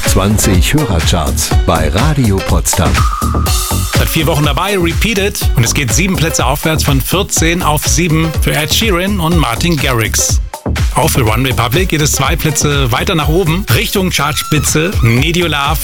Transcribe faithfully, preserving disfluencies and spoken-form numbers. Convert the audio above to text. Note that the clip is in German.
Top zwanzig Hörercharts bei Radio Potsdam. Seit vier Wochen dabei, Repeated. Und es geht sieben Plätze aufwärts von vierzehn auf sieben für Ed Sheeran und Martin Garrix. Auch für One Republic geht es zwei Plätze weiter nach oben, Richtung Chartspitze. Need Your Love